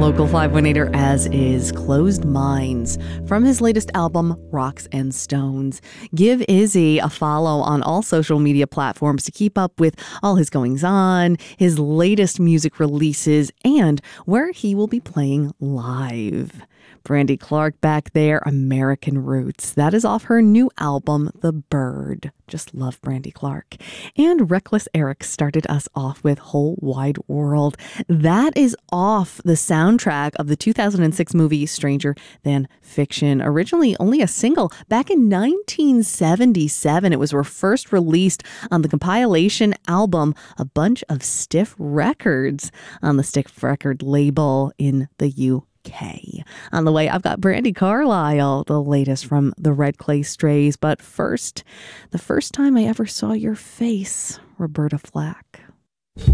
Local 518er, as is Closed Minds from his latest album, Rocks and Stones. Give Izzy a follow on all social media platforms to keep up with all his goings on, his latest music releases, and where he will be playing live. Brandi Clark back there, American Roots. That is off her new album, The Bird. Just love Brandi Clark. And Reckless Eric started us off with Whole Wide World. That is off the soundtrack of the 2006 movie Stranger Than Fiction. Originally only a single back in 1977. It was first released on the compilation album A Bunch of Stiff Records on the Stiff Record label in the UK. On the way, I've got Brandi Carlile, the latest from the Red Clay Strays. But first, the first time I ever saw your face, Roberta Flack.